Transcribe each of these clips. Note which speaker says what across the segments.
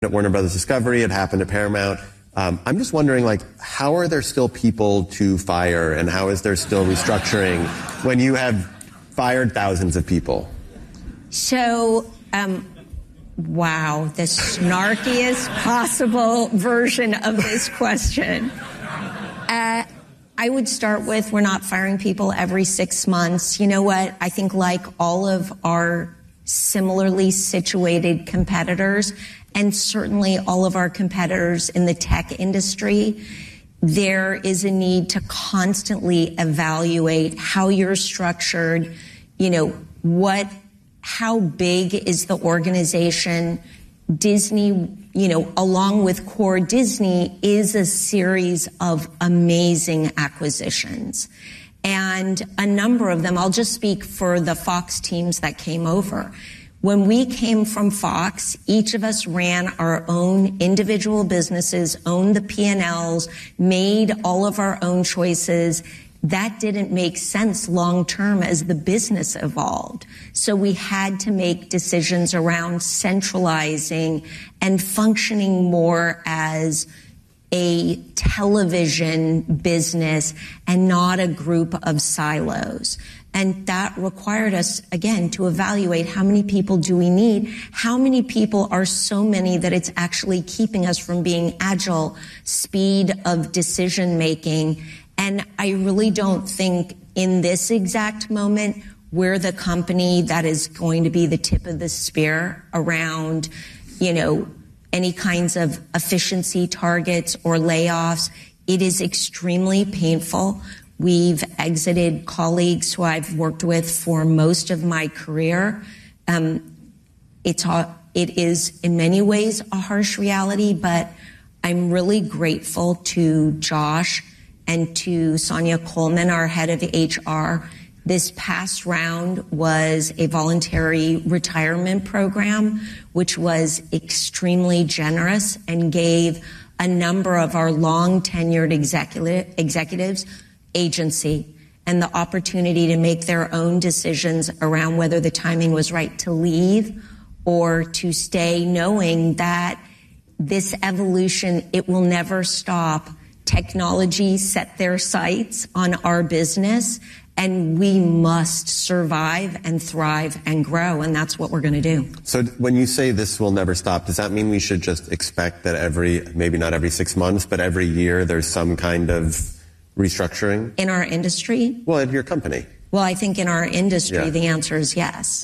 Speaker 1: at Warner Brothers Discovery, it happened at Paramount. I'm just wondering, like, how are there still people to fire, and how is there still restructuring when you have fired thousands of people?
Speaker 2: So, wow, the snarkiest possible version of this question. I would start with, we're not firing people every 6 months. You know what? I think like all of our similarly situated competitors, and certainly all of our competitors in the tech industry, there is a need to constantly evaluate how you're structured, how big is the organization. Disney, along with core Disney, is a series of amazing acquisitions. And a number of them, I'll just speak for the Fox teams that came over. When we came from Fox, each of us ran our own individual businesses, owned the P&Ls, made all of our own choices. That didn't make sense long term as the business evolved. So we had to make decisions around centralizing and functioning more as a television business and not a group of silos. And that required us, again, to evaluate how many people do we need, how many people are so many that it's actually keeping us from being agile, speed of decision making. And I really don't think in this exact moment we're the company that is going to be the tip of the spear around, any kinds of efficiency targets or layoffs. It is extremely painful. We've exited colleagues who I've worked with for most of my career. It is in many ways a harsh reality, but I'm really grateful to Josh and to Sonia Coleman, our head of HR. This past round was a voluntary retirement program, which was extremely generous and gave a number of our long-tenured executives agency and the opportunity to make their own decisions around whether the timing was right to leave or to stay, knowing that this evolution, it will never stop. Technology set their sights on our business, and we must survive and thrive and grow, and that's what we're going to do.
Speaker 1: So when you say this will never stop, does that mean we should just expect that maybe not every 6 months, but every year there's some kind of restructuring?
Speaker 2: In our industry?
Speaker 1: Well, at your company.
Speaker 2: Well, I think in our industry, The answer is yes.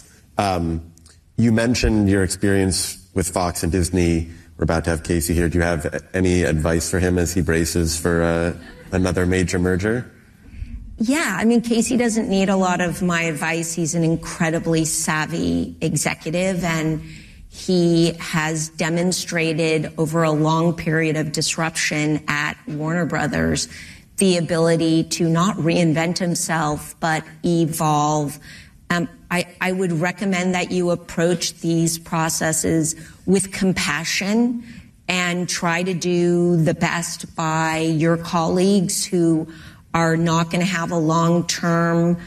Speaker 1: You mentioned your experience with Fox and Disney. We're about to have Casey here. Do you have any advice for him as he braces for another major merger?
Speaker 2: Yeah, Casey doesn't need a lot of my advice. He's an incredibly savvy executive, and he has demonstrated over a long period of disruption at Warner Brothers the ability to not reinvent himself, but evolve. I would recommend that you approach these processes with compassion and try to do the best by your colleagues who are not going to have a long-term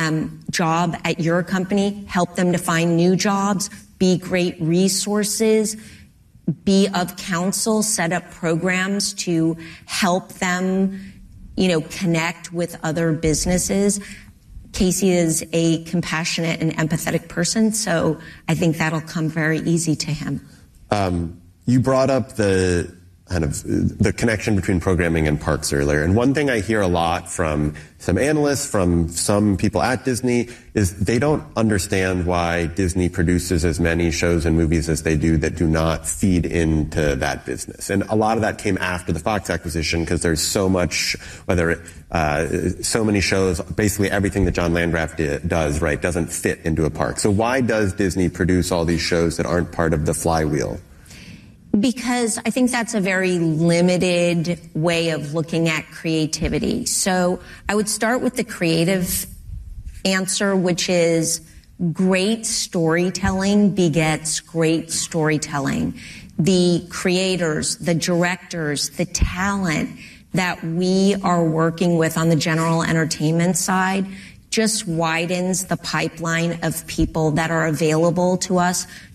Speaker 2: job at your company. Help them to find new jobs, be great resources, be of counsel, set up programs to help them, connect with other businesses. Casey is a compassionate and empathetic person, so I think that'll come very easy to him.
Speaker 1: You brought up the connection between programming and parks earlier. And one thing I hear a lot from some analysts, from some people at Disney, is they don't understand why Disney produces as many shows and movies as they do that do not feed into that business. And a lot of that came after the Fox acquisition because there's so much, so many shows, basically everything that John Landgraf does, right, doesn't fit into a park. So why does Disney produce all these shows that aren't part of the flywheel?
Speaker 2: Because I think that's a very limited way of looking at creativity. So I would start with the creative answer, which is great storytelling begets great storytelling. The creators, the directors, the talent that we are working with on the general entertainment side just widens the pipeline of people that are available to us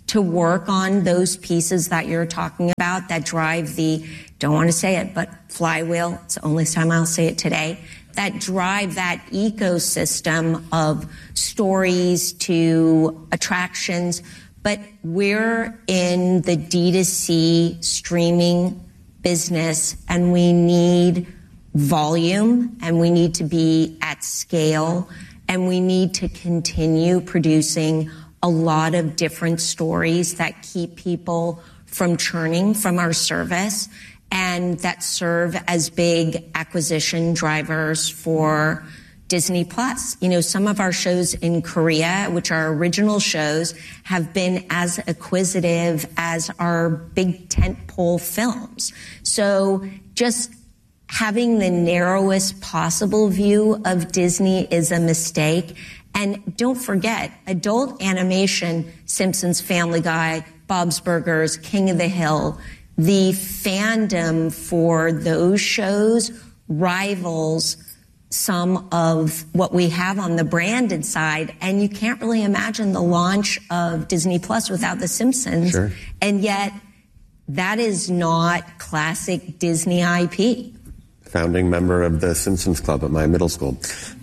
Speaker 2: to work on those pieces that you're talking about that drive the, don't want to say it, but flywheel. It's the only time I'll say it today. That drive that ecosystem of stories to attractions. But we're in the D2C streaming business, and we need volume, and we need to be at scale, and we need to continue producing a lot of different stories that keep people from churning from our service and that serve as big acquisition drivers for Disney Plus. You know, some of our shows in Korea, which are original shows, have been as acquisitive as our big tentpole films. So just having the narrowest possible view of Disney is a mistake. And don't forget, adult animation, Simpsons, Family Guy, Bob's Burgers, King of the Hill, the fandom for those shows rivals some of what we have on the branded side. And you can't really imagine the launch of Disney Plus without The Simpsons.
Speaker 1: Sure.
Speaker 2: And yet, that is not classic Disney IP.
Speaker 1: Founding member of the Simpsons Club at my middle school.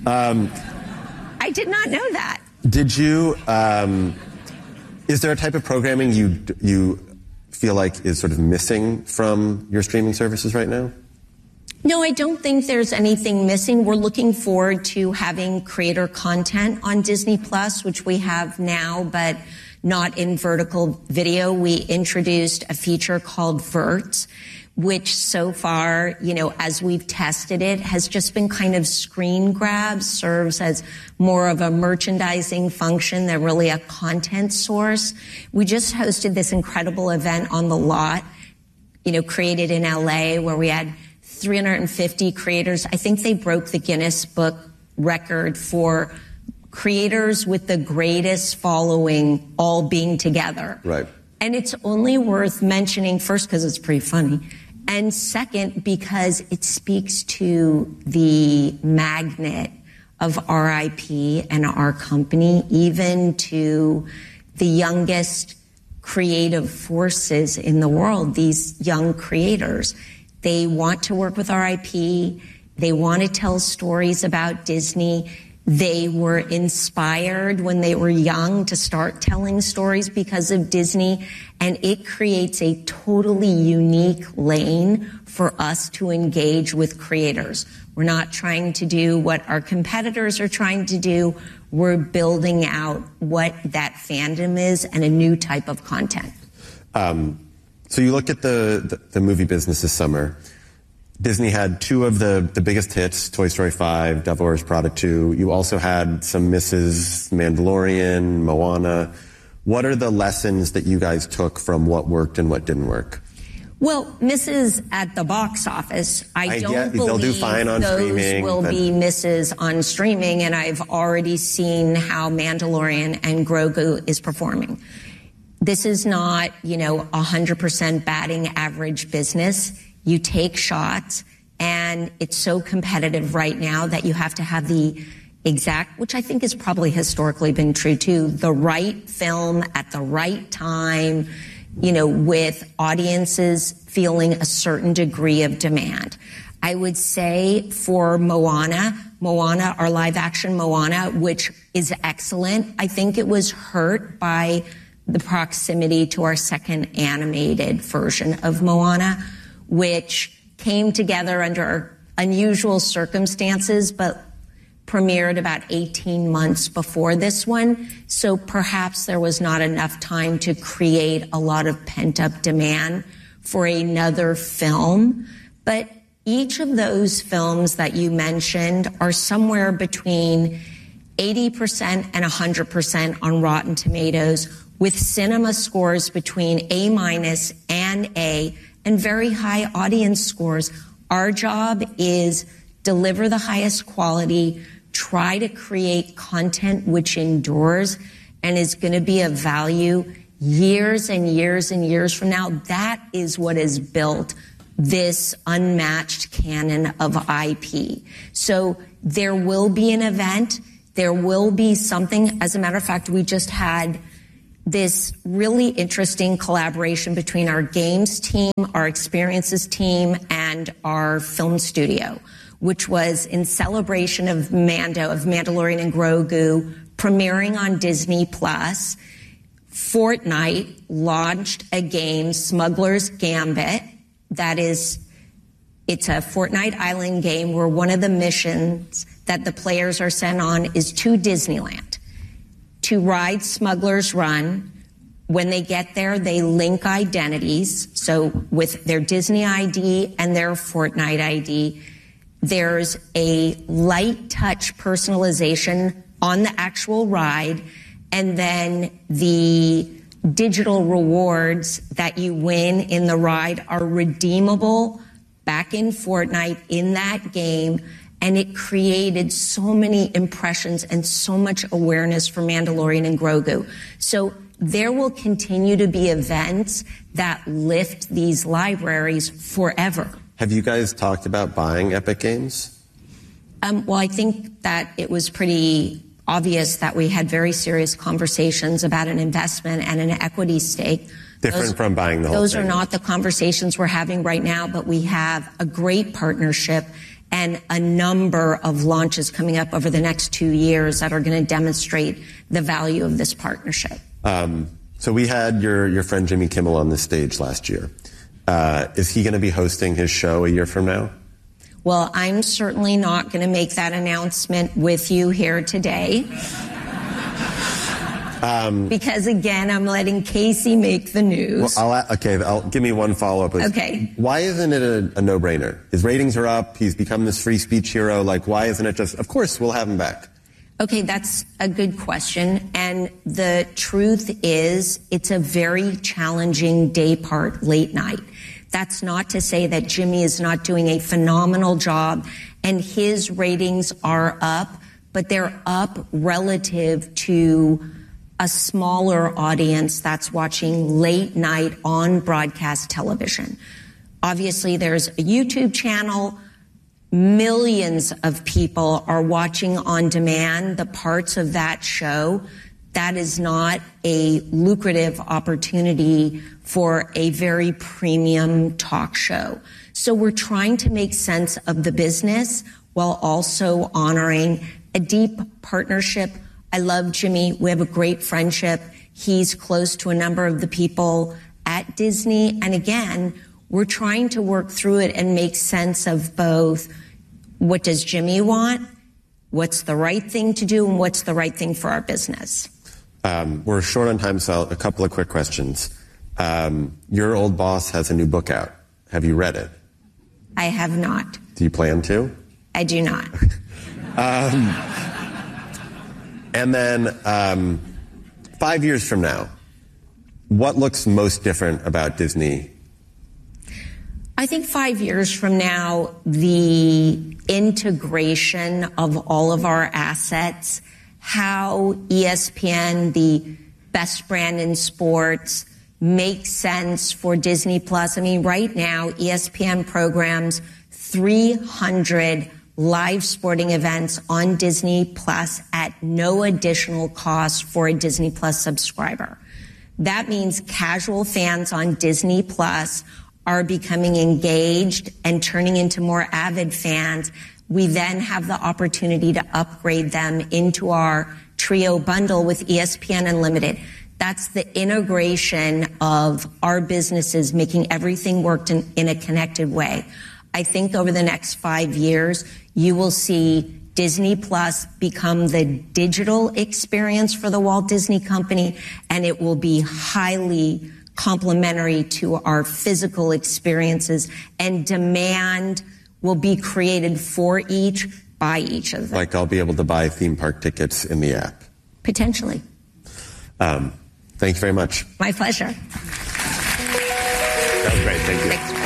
Speaker 2: I did not know that.
Speaker 1: Did you, is there a type of programming you feel like is sort of missing from your streaming services right now?
Speaker 2: No, I don't think there's anything missing. We're looking forward to having creator content on Disney Plus, which we have now, but not in vertical video. We introduced a feature called Verts, which so far, you know, as we've tested it, has just been kind of screen grabs, serves as more of a merchandising function than really a content source. We just hosted this incredible event on The Lot, you know, created in LA, where we had 350 creators. I think they broke the Guinness Book record for creators with the greatest following all being together.
Speaker 1: Right.
Speaker 2: And it's only worth mentioning, first, because it's pretty funny, and second, because it speaks to the magnet of RIP and our company, even to the youngest creative forces in the world, these young creators. They want to work with RIP. They want to tell stories about Disney. They were inspired when they were young to start telling stories because of Disney, and it creates a totally unique lane for us to engage with creators. We're not trying to do what our competitors are trying to do. We're building out what that fandom is and a new type of content.
Speaker 1: So you look at the movie business this summer. Disney had two of the biggest hits, Toy Story 5, Devil Wears Prada 2. You also had some misses, Mandalorian, Moana. What are the lessons that you guys took from what worked and what didn't work?
Speaker 2: Well, misses at the box office. I don't
Speaker 1: they'll do
Speaker 2: believe
Speaker 1: fine on
Speaker 2: those
Speaker 1: streaming,
Speaker 2: will be misses on streaming, and I've already seen how Mandalorian and Grogu is performing. This is not, 100% batting average business. You take shots, and it's so competitive right now that you have to have the exact, which I think has probably historically been true too, the right film at the right time, with audiences feeling a certain degree of demand. I would say for Moana, our live action Moana, which is excellent, I think it was hurt by the proximity to our second animated version of Moana, which came together under unusual circumstances, but premiered about 18 months before this one. So perhaps there was not enough time to create a lot of pent-up demand for another film. But each of those films that you mentioned are somewhere between 80% and 100% on Rotten Tomatoes, with cinema scores between A- and A, and very high audience scores. Our job is deliver the highest quality, try to create content which endures and is going to be of value years and years and years from now. That is what has built this unmatched canon of IP. So there will be an event. There will be something. As a matter of fact, we just had this really interesting collaboration between our games team, our experiences team, and our film studio, which was in celebration of Mandalorian and Grogu, premiering on Disney+. Fortnite launched a game, Smuggler's Gambit, it's a Fortnite Island game where one of the missions that the players are sent on is to Disneyland to ride Smuggler's Run. When they get there, they link identities. So with their Disney ID and their Fortnite ID, there's a light touch personalization on the actual ride, and then the digital rewards that you win in the ride are redeemable back in Fortnite in that game. And it created so many impressions and so much awareness for Mandalorian and Grogu. So there will continue to be events that lift these libraries forever.
Speaker 1: Have you guys talked about buying Epic Games?
Speaker 2: Well, I think that it was pretty obvious that we had very serious conversations about an investment and an equity stake.
Speaker 1: Different from buying the whole thing.
Speaker 2: Those are not the conversations we're having right now, but we have a great partnership and a number of launches coming up over the next 2 years that are going to demonstrate the value of this partnership.
Speaker 1: So we had your friend Jimmy Kimmel on this stage last year. Is he going to be hosting his show a year from now?
Speaker 2: Well, I'm certainly not going to make that announcement with you here today. Because, again, I'm letting Casey make the news.
Speaker 1: Well, give me one follow-up.
Speaker 2: Okay.
Speaker 1: Why isn't it a no-brainer? His ratings are up. He's become this free speech hero. Like, why isn't it just, of course, we'll have him back?
Speaker 2: Okay, that's a good question. And the truth is, it's a very challenging day part, late night. That's not to say that Jimmy is not doing a phenomenal job, and his ratings are up, but they're up relative to a smaller audience that's watching late night on broadcast television. Obviously, there's a YouTube channel. Millions of people are watching on demand the parts of that show. That is not a lucrative opportunity for a very premium talk show. So we're trying to make sense of the business while also honoring a deep partnership. I love Jimmy. We have a great friendship. He's close to a number of the people at Disney. And again, we're trying to work through it and make sense of both what does Jimmy want, what's the right thing to do, and what's the right thing for our business.
Speaker 1: We're short on time, so a couple of quick questions. Your old boss has a new book out. Have you read it?
Speaker 2: I have not.
Speaker 1: Do you plan to?
Speaker 2: I do not.
Speaker 1: And then 5 years from now, what looks most different about Disney?
Speaker 2: I think 5 years from now, the integration of all of our assets, how ESPN, the best brand in sports, makes sense for Disney+. I mean, right now, ESPN programs 300 live sporting events on Disney Plus at no additional cost for a Disney Plus subscriber. That means casual fans on Disney Plus are becoming engaged and turning into more avid fans. We then have the opportunity to upgrade them into our Trio bundle with ESPN Unlimited. That's the integration of our businesses, making everything work in a connected way. I think over the next 5 years, you will see Disney Plus become the digital experience for the Walt Disney Company, and it will be highly complementary to our physical experiences, and demand will be created for each, by each of them.
Speaker 1: Like I'll be able to buy theme park tickets in the app?
Speaker 2: Potentially.
Speaker 1: Thank you very much.
Speaker 2: My pleasure.
Speaker 1: That was great. Thank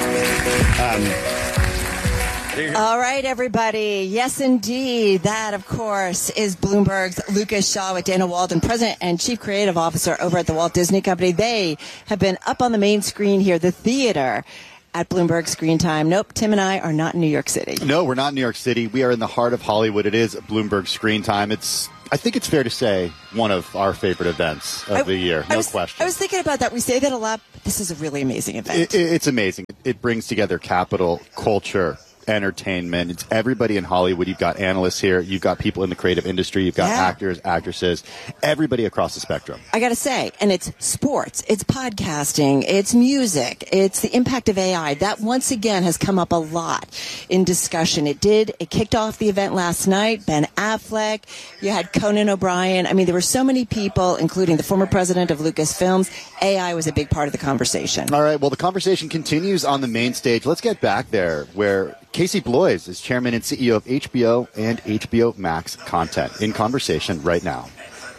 Speaker 1: you.
Speaker 3: All right, everybody. Yes, indeed. That, of course, is Bloomberg's Lucas Shaw with Dana Walden, President and Chief Creative Officer over at the Walt Disney Company. They have been up on the main screen here, the theater, at Bloomberg Screen Time. Nope, Tim and I are not in New York City.
Speaker 4: No, we're not in New York City. We are in the heart of Hollywood. It is Bloomberg Screen Time. It's I think it's fair to say one of our favorite events of the year, no question.
Speaker 3: I was thinking about that. We say that a lot. But this is a really amazing event.
Speaker 4: It's amazing. It brings together capital, culture, entertainment. It's everybody in Hollywood. You've got analysts here. You've got people in the creative industry. You've got actors, actresses, everybody across the spectrum. I
Speaker 3: got to say, and it's sports, it's podcasting, it's music, it's the impact of AI. That once again has come up a lot in discussion. It kicked off the event last night. Ben Affleck, you had Conan O'Brien. I mean, there were so many people, including the former president of Lucasfilms. AI was a big part of the conversation.
Speaker 4: All right. Well, the conversation continues on the main stage. Let's get back there where Casey Bloys is chairman and CEO of HBO and HBO Max Content in conversation right now.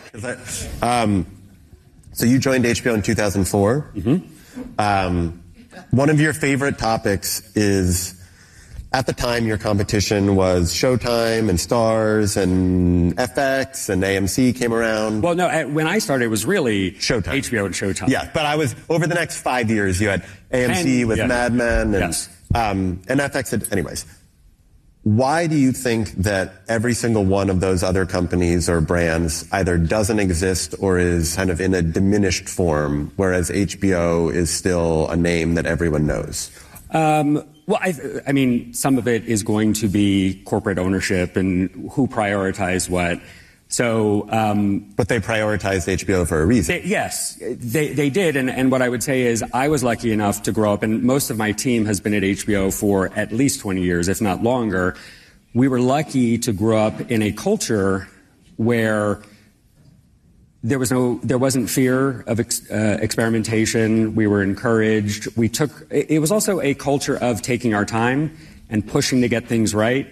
Speaker 1: So you joined HBO in 2004.
Speaker 4: Mm-hmm.
Speaker 1: One of your favorite topics is, at the time, your competition was Showtime and Starz and FX and AMC came around.
Speaker 5: Well, no, when I started, it was really
Speaker 1: Showtime.
Speaker 5: HBO and Showtime.
Speaker 1: Yeah, but over the next 5 years, you had AMC with Mad Men and FX. Anyways, why do you think that every single one of those other companies or brands either doesn't exist or is kind of in a diminished form, whereas HBO is still a name that everyone knows?
Speaker 5: Well, I mean, some of it is going to be corporate ownership and who prioritized what. So,
Speaker 1: but they prioritized HBO for a reason.
Speaker 5: They did. And what I would say is I was lucky enough to grow up, and most of my team has been at HBO for at least 20 years, if not longer. We were lucky to grow up in a culture where there wasn't fear of experimentation. We were encouraged. It was also a culture of taking our time and pushing to get things right.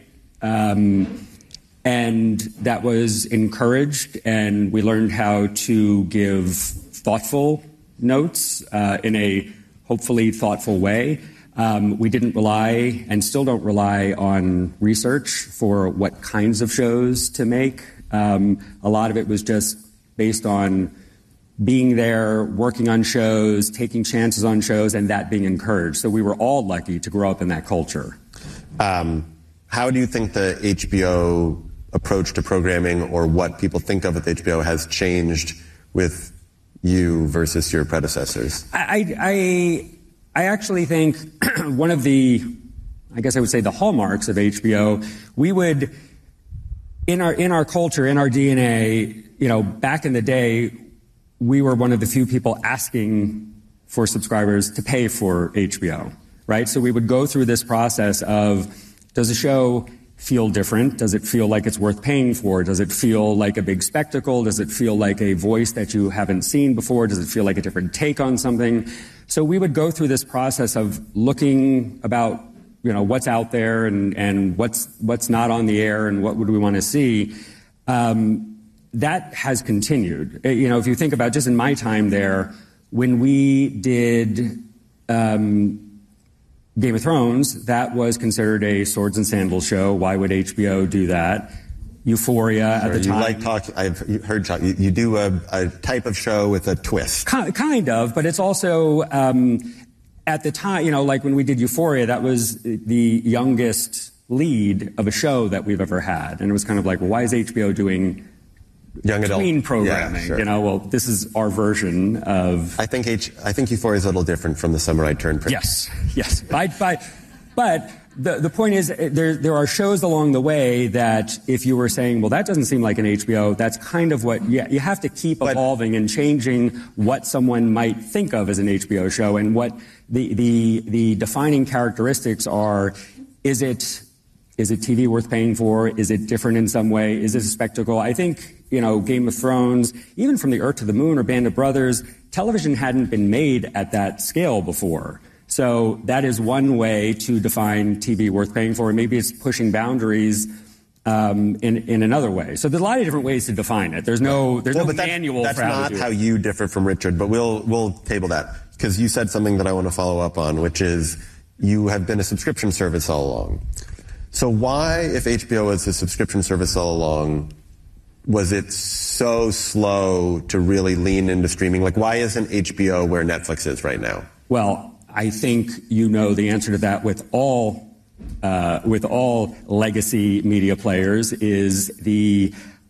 Speaker 5: And that was encouraged, and we learned how to give thoughtful notes in a hopefully thoughtful way. We didn't rely and still don't rely on research for what kinds of shows to make. A lot of it was just based on being there, working on shows, taking chances on shows, and that being encouraged. So we were all lucky to grow up in that culture.
Speaker 1: How do you think the HBO approach to programming, or what people think of with HBO, has changed with you versus your predecessors?
Speaker 5: I actually think one of the, I guess I would say, the hallmarks of HBO, we would, in our culture, in our DNA, back in the day, we were one of the few people asking for subscribers to pay for HBO, right? So we would go through this process of, does a show feel different? Does it feel like it's worth paying for? Does it feel like a big spectacle? Does it feel like a voice that you haven't seen before? Does it feel like a different take on something? So we would go through this process of looking about, what's out there and what's not on the air and what would we want to see. That has continued. If you think about just in my time there, when we did Game of Thrones, that was considered a swords and sandals show. Why would HBO do that? Euphoria at the time.
Speaker 1: I've heard talk. You do a type of show with a twist.
Speaker 5: Kind of, but it's also, at the time, like when we did Euphoria, that was the youngest lead of a show that we've ever had. And it was kind of like, well, why is HBO doing
Speaker 1: young adult
Speaker 5: tween programming?
Speaker 1: Yeah, sure.
Speaker 5: Well, this is our version of.
Speaker 1: I think Euphoria is a little different from The Summer I Turned Pretty.
Speaker 5: Yes. But the point is, there are shows along the way that if you were saying, well, that doesn't seem like an HBO, that's kind of what. You have to keep evolving and changing what someone might think of as an HBO show, and what the defining characteristics are. Is it TV worth paying for? Is it different in some way? Is it a spectacle? I think, Game of Thrones, even From the Earth to the Moon or Band of Brothers, television hadn't been made at that scale before. So that is one way to define TV worth paying for. Maybe it's pushing boundaries in another way. So there's a lot of different ways to define it. There's no manual.
Speaker 1: That's not how you differ from Richard, but we'll table that, because you said something that I want to follow up on, which is you have been a subscription service all along. So why, if HBO was a subscription service all along, was it so slow to really lean into streaming? Like, why isn't HBO where Netflix is right now?
Speaker 5: Well, I think the answer to that with all legacy media players is the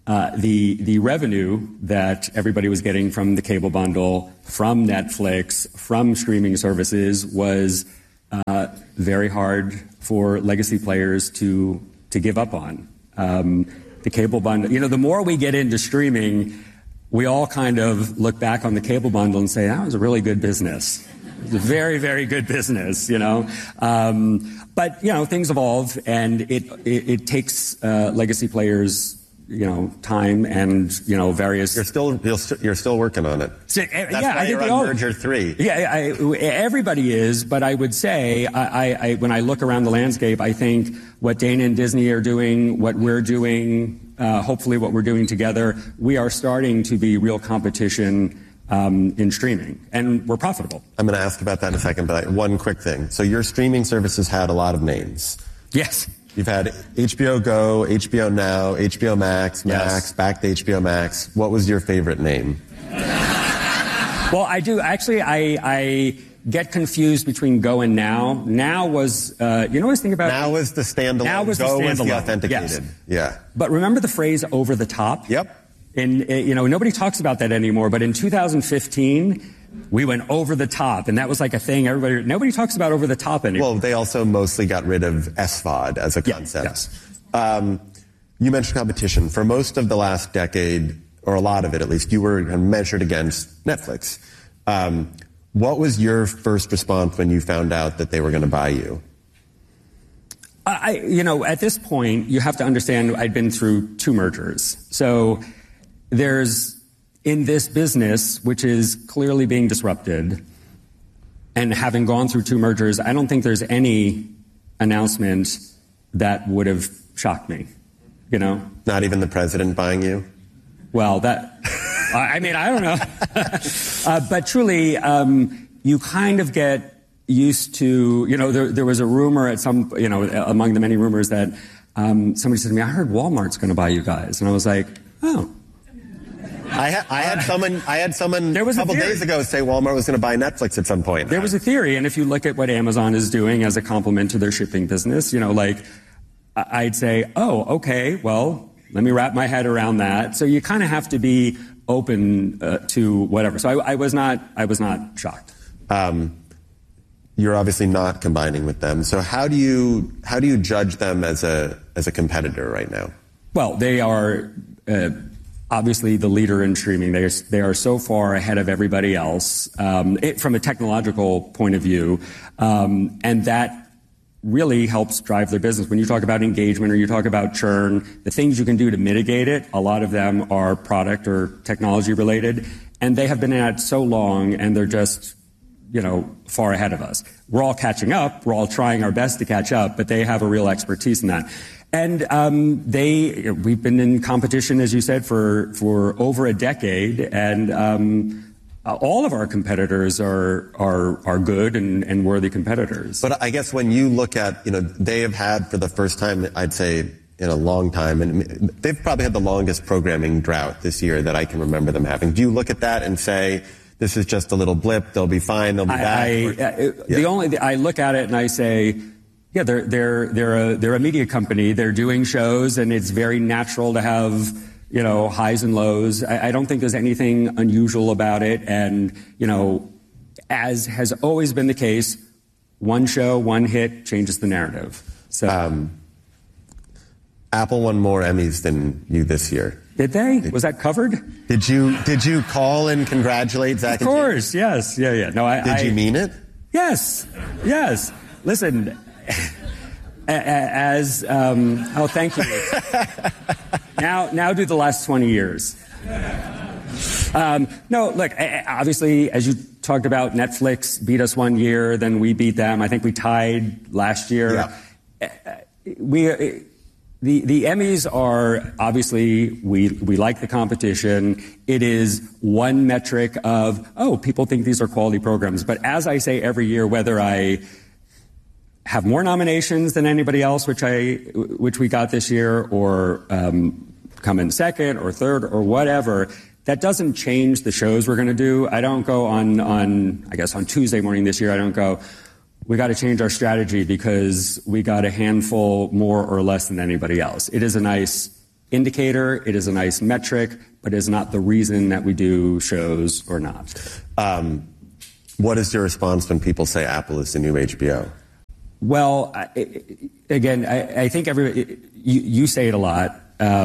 Speaker 5: the revenue that everybody was getting from the cable bundle, from Netflix, from streaming services was very hard for legacy players to give up on. The cable bundle, the more we get into streaming, we all kind of look back on the cable bundle and say, that was a really good business. It was a very, very good business, But, things evolve, and it takes legacy players time and various.
Speaker 1: You're still working on it.
Speaker 5: That's
Speaker 1: why you're on Merger 3.
Speaker 5: Yeah, everybody is, but I would say I when I look around the landscape, I think what Dana and Disney are doing, what we're doing, hopefully what we're doing together, we are starting to be real competition in streaming, and we're profitable.
Speaker 1: I'm going to ask about that in a second, but one quick thing. So your streaming services had a lot of names.
Speaker 5: Yes.
Speaker 1: You've had HBO Go, HBO Now, HBO Max,
Speaker 5: Yes.
Speaker 1: back to HBO Max. What was your favorite name?
Speaker 5: Well, I do. Actually, I get confused between Go and Now. Now was, what I was thinking about?
Speaker 1: Now was the standalone.
Speaker 5: Now was
Speaker 1: Go
Speaker 5: the standalone.
Speaker 1: was the authenticated.
Speaker 5: Yes.
Speaker 1: Yeah.
Speaker 5: But remember the phrase over the top?
Speaker 1: Yep.
Speaker 5: And, nobody talks about that anymore. But in 2015, we went over the top, and that was like a thing. Nobody talks about over the top anymore.
Speaker 1: Well, they also mostly got rid of SVOD as a concept.
Speaker 5: Yes.
Speaker 1: You mentioned competition. For most of the last decade, or a lot of it at least, you were measured against Netflix. What was your first response when you found out that they were going to buy you?
Speaker 5: At this point, you have to understand I'd been through 2 mergers. So there's, in this business, which is clearly being disrupted, and having gone through 2 mergers, I don't think there's any announcement that would have shocked me,
Speaker 1: Not even the president buying you?
Speaker 5: Well, I don't know. But truly, you kind of get used to, there was a rumor at some, among the many rumors that somebody said to me, I heard Walmart's going to buy you guys. And I was like, oh.
Speaker 1: I had someone a couple days ago say Walmart was going to buy Netflix at some point.
Speaker 5: There was a theory, and if you look at what Amazon is doing as a complement to their shipping business, I'd say, oh, okay, well, let me wrap my head around that. So you kind of have to be open to whatever. So I was not shocked.
Speaker 1: You're obviously not combining with them. So how do you judge them as a competitor right now?
Speaker 5: Well, they are obviously the leader in streaming. They are so far ahead of everybody else from a technological point of view, and that really helps drive their business. When you talk about engagement or you talk about churn, the things you can do to mitigate it, a lot of them are product or technology related, and they have been at it so long, and they're just far ahead of us. We're all catching up. We're all trying our best to catch up, but they have a real expertise in that. And we've been in competition, as you said, for over a decade, and all of our competitors are good and worthy competitors.
Speaker 1: But I guess when you look at, they have had for the first time, I'd say in a long time, and they've probably had the longest programming drought this year that I can remember them having. Do you look at that and say, this is just a little blip, they'll be fine, they'll be back?
Speaker 5: I look at it and I say, yeah, they're a media company. They're doing shows, and it's very natural to have, highs and lows. I don't think there's anything unusual about it. And, as has always been the case, one show, one hit changes the narrative. So,
Speaker 1: Apple won more Emmys than you this year.
Speaker 5: Did they? Was that covered?
Speaker 1: Did you call and congratulate Zach?
Speaker 5: Of course, yes. Yeah. No,
Speaker 1: Did you mean it?
Speaker 5: Yes. Listen, thank you. Now do the last 20 years. No, look, obviously, as you talked about, Netflix beat us one year, then we beat them. I think we tied last year.
Speaker 1: Yeah.
Speaker 5: The Emmys are, obviously, we like the competition. It is one metric of, people think these are quality programs. But as I say every year, whether I have more nominations than anybody else, which we got this year, or come in second or third or whatever, that doesn't change the shows we're going to do. I don't go on Tuesday morning this year, I don't go, we got to change our strategy because we got a handful more or less than anybody else. It is a nice indicator. It is a nice metric, but it is not the reason that we do shows or not.
Speaker 1: What is your response when people say Apple is the new HBO?
Speaker 5: Well, again, I think you say it a lot.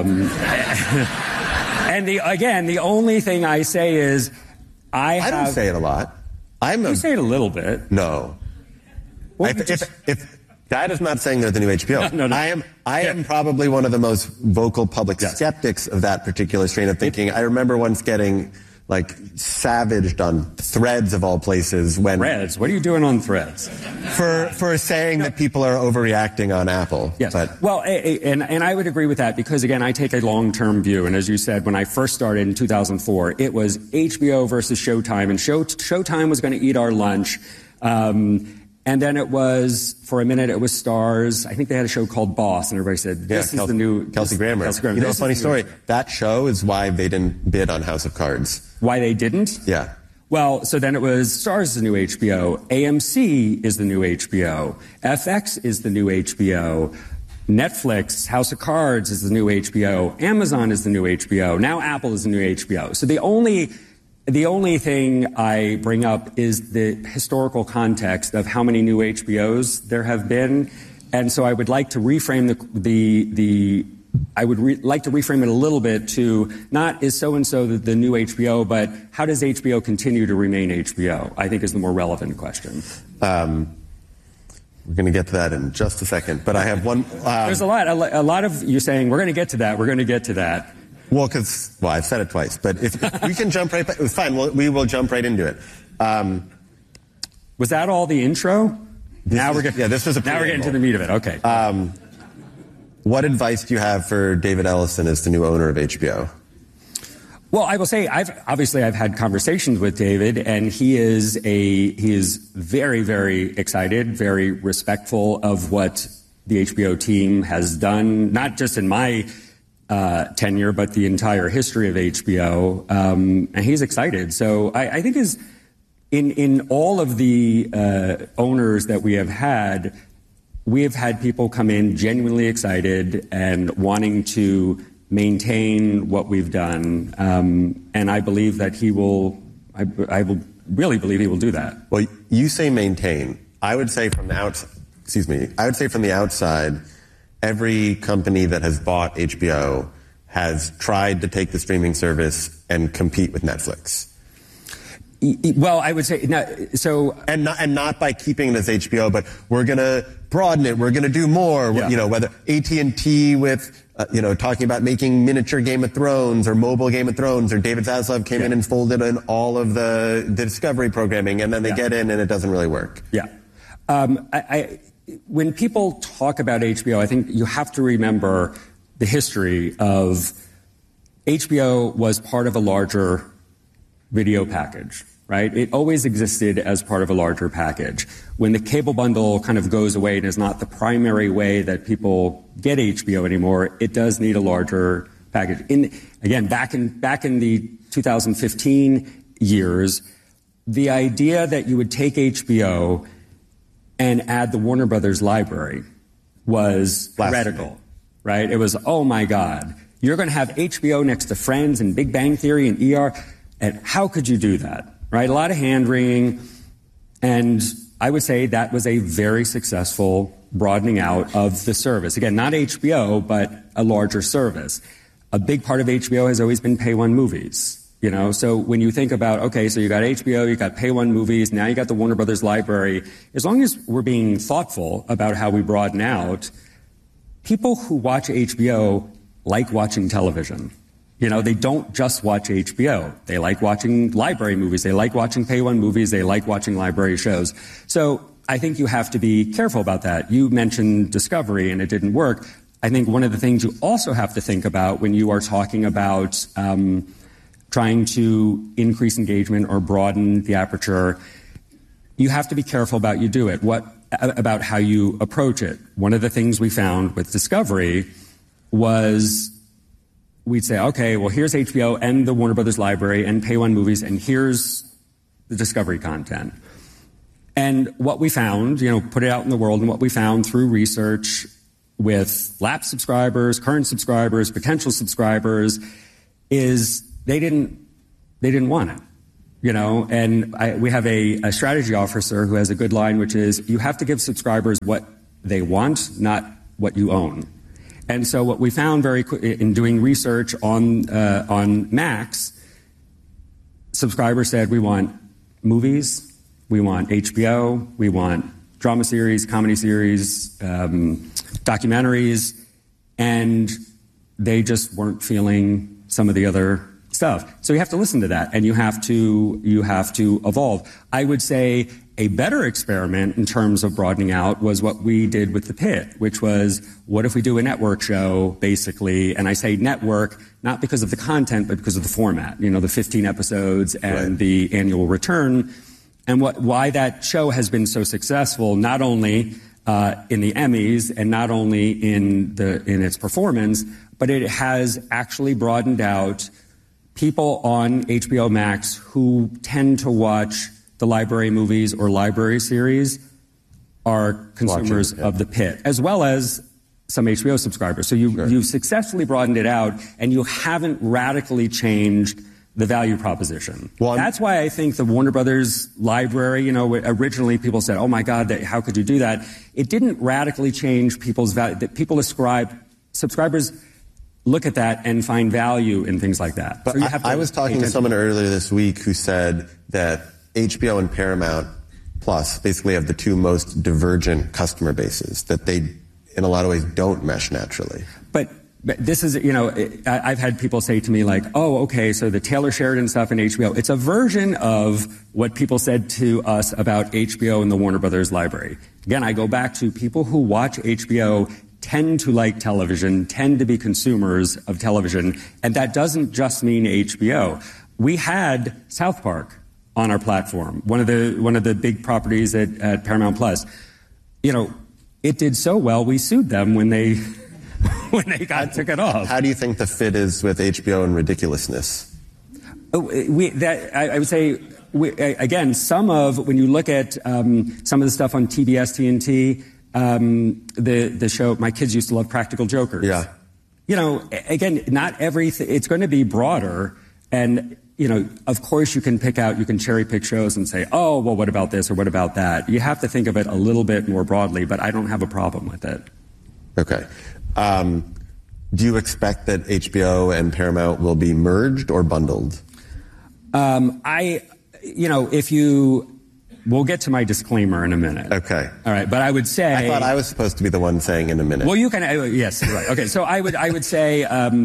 Speaker 5: And the only thing I say is I
Speaker 1: don't say it a lot.
Speaker 5: You say it a little bit.
Speaker 1: No.
Speaker 5: Well,
Speaker 1: If that is not saying they're the new HBO.
Speaker 5: No.
Speaker 1: I am probably one of the most vocal public skeptics of that particular strain of thinking. I remember once getting savaged on Threads of all places when
Speaker 5: Threads. What are you doing on Threads?
Speaker 1: For saying that people are overreacting on Apple.
Speaker 5: Yes.
Speaker 1: But,
Speaker 5: well, and I would agree with that because again, I take a long-term view. And as you said, when I first started in 2004, it was HBO versus Showtime, and Showtime was going to eat our lunch. And then it was, for a minute, it was Starz. I think they had a show called Boss, and everybody said, this is the new...
Speaker 1: Kelsey Grammer. You know, a funny story. That show is why they didn't bid on House of Cards.
Speaker 5: Why they didn't?
Speaker 1: Yeah.
Speaker 5: Well, so then it was Starz is the new HBO, AMC is the new HBO, FX is the new HBO, Netflix, House of Cards is the new HBO, Amazon is the new HBO, now Apple is the new HBO. So the only thing I bring up is the historical context of how many new HBOs there have been. And so I would like to reframe like to reframe it a little bit to not is so-and-so the new HBO, but how does HBO continue to remain HBO, I think is the more relevant question.
Speaker 1: We're going to get to that in just a second, but I have one...
Speaker 5: There's a lot of you saying, we're going to get to that.
Speaker 1: Well, I've said it twice, but if we can jump right back, it's fine. We will jump right into it.
Speaker 5: Was that all the intro?
Speaker 1: This was a preamble.
Speaker 5: Now we're getting to the meat of it. Okay.
Speaker 1: What advice do you have for David Ellison as the new owner of HBO?
Speaker 5: Well, I will say I've had conversations with David, and he is very, very excited, very respectful of what the HBO team has done, not just in my tenure, but the entire history of HBO, and he's excited. So I think in all of the owners that we have had people come in genuinely excited and wanting to maintain what we've done, and I believe that he will. I will really believe he will do that.
Speaker 1: Well, you say maintain. I would say from the outside, every company that has bought HBO has tried to take the streaming service and compete with Netflix.
Speaker 5: Well, I would say
Speaker 1: and not by keeping it as HBO, but we're going to broaden it. We're going to do more.
Speaker 5: Yeah.
Speaker 1: You know, whether AT&T with talking about making miniature Game of Thrones or mobile Game of Thrones, or David Zaslav came in and folded in all of the Discovery programming, and then they get in and it doesn't really work.
Speaker 5: Yeah. When people talk about HBO, I think you have to remember the history of HBO was part of a larger video package, right? It always existed as part of a larger package. When the cable bundle kind of goes away and is not the primary way that people get HBO anymore, it does need a larger package. Back in the 2015 years, the idea that you would take HBO and add the Warner Brothers library was heretical, right? It was, oh my God, you're going to have HBO next to Friends and Big Bang Theory and ER, and how could you do that, right? A lot of hand-wringing, and I would say that was a very successful broadening out of the service. Again, not HBO, but a larger service. A big part of HBO has always been Pay One movies. So when you think about, okay, so you got HBO, you got Pay One movies, now you got the Warner Brothers library, as long as we're being thoughtful about how we broaden out, people who watch HBO like watching television. They don't just watch HBO. They like watching library movies. They like watching Pay One movies. They like watching library shows. So I think you have to be careful about that. You mentioned Discovery and it didn't work. I think one of the things you also have to think about when you are talking about trying to increase engagement or broaden the aperture, you have to be careful about about how you approach it. One of the things we found with Discovery was we'd say, okay, well, here's HBO and the Warner Brothers library and Pay One movies, and here's the Discovery content. And what we found, put it out in the world, and what we found through research with lapsed subscribers, current subscribers, potential subscribers, is they didn't want it. And we have a strategy officer who has a good line, which is, you have to give subscribers what they want, not what you own. And so what we found very quickly in doing research on Max, subscribers said, we want movies, we want HBO, we want drama series, comedy series, documentaries, and they just weren't feeling some of the other stuff. So you have to listen to that, and you have to evolve. I would say a better experiment in terms of broadening out was what we did with The Pit, which was, what if we do a network show, basically? And I say network, not because of the content, but because of the format, the 15 episodes and the annual return. And why that show has been so successful, not only in the Emmys and not only in its performance, but it has actually broadened out people on HBO Max who tend to watch the library movies or library series are consumers of The Pit, as well as some HBO subscribers. So you've successfully broadened it out, and you haven't radically changed the value proposition. Well, that's why I think the Warner Brothers library, originally people said, oh my God, how could you do that? It didn't radically change people's value. That people subscribers look at that and find value in things like that.
Speaker 1: But so I was talking to someone earlier this week who said that HBO and Paramount Plus basically have the two most divergent customer bases, that they, in a lot of ways, don't mesh naturally.
Speaker 5: But this is, I've had people say to me like, oh, okay, so the Taylor Sheridan stuff in HBO, it's a version of what people said to us about HBO and the Warner Brothers library. Again, I go back to people who watch HBO tend to like television, tend to be consumers of television, and that doesn't just mean HBO. We had South Park on our platform, one of the big properties at Paramount Plus. It did so well, we sued them when they took it off.
Speaker 1: How do you think the fit is with HBO and ridiculousness?
Speaker 5: I would say, again, when you look at some of the stuff on TBS, TNT, the show, my kids used to love Practical Jokers.
Speaker 1: Yeah.
Speaker 5: Again, not everything, it's going to be broader, and of course you can cherry pick shows and say, oh, well, what about this or what about that? You have to think of it a little bit more broadly, but I don't have a problem with it.
Speaker 1: Okay. Do you expect that HBO and Paramount will be merged or bundled?
Speaker 5: We'll get to my disclaimer in a minute.
Speaker 1: Okay.
Speaker 5: All right. But I would say,
Speaker 1: I thought I was supposed to be the one saying in a minute.
Speaker 5: Well, you can, yes, right. Okay. So I would say,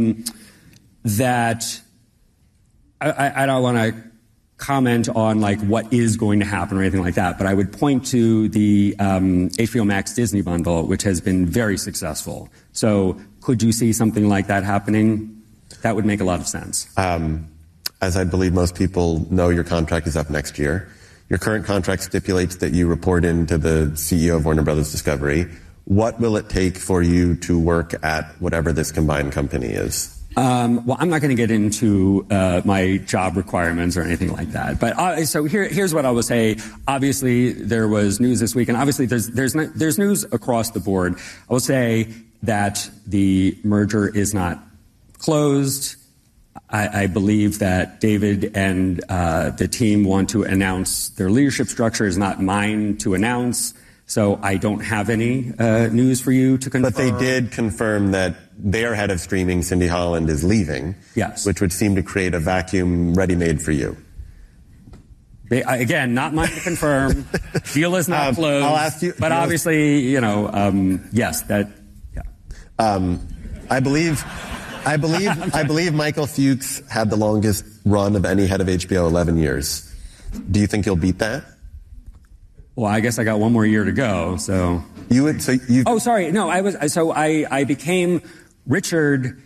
Speaker 5: that I don't want to comment on like what is going to happen or anything like that, but I would point to the HBO Max Disney bundle, which has been very successful. So could you see something like that happening? That would make a lot of sense.
Speaker 1: As I believe most people know, your contract is up next year. Your current contract stipulates that you report into the CEO of Warner Brothers Discovery. What will it take for you to work at whatever this combined company is?
Speaker 5: Well, I'm not going to get into my job requirements or anything like that. But so here's what I will say. Obviously, there was news this week, and obviously there's news across the board. I will say that the merger is not closed. I believe that David and the team want to announce their leadership structure. Is not mine to announce. So I don't have any news for you to confirm.
Speaker 1: But they did confirm that their head of streaming, Cindy Holland, is leaving.
Speaker 5: Yes.
Speaker 1: Which would seem to create a vacuum ready-made for you.
Speaker 5: Again, not mine to confirm. Deal is not closed.
Speaker 1: I'll ask you.
Speaker 5: But obviously, yes, that, yeah.
Speaker 1: I believe Michael Fuchs had the longest run of any head of HBO, 11 years. Do you think you'll beat that?
Speaker 5: Well, I guess I got one more year to go, so. Oh, sorry. No, I became Richard.